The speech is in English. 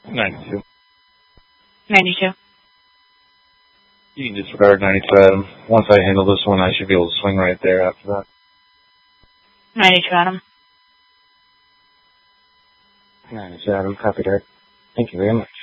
92. 92. You can disregard 97. Once I handle this one, I should be able to swing right there after that. 92, Adam. 92, Adam. Copy, Derek. Thank you very much.